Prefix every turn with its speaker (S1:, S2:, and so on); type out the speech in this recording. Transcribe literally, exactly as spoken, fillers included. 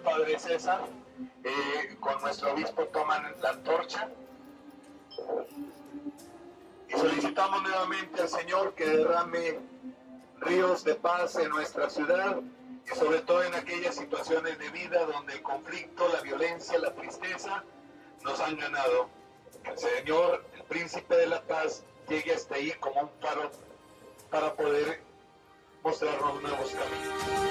S1: Padre César, eh, con nuestro obispo toman la antorcha y solicitamos nuevamente al Señor que derrame ríos de paz en nuestra ciudad y sobre todo en aquellas situaciones de vida donde el conflicto, la violencia, la tristeza nos han ganado. Que el Señor, el príncipe de la paz, llegue hasta ahí como un faro para poder mostrarnos nuevos caminos.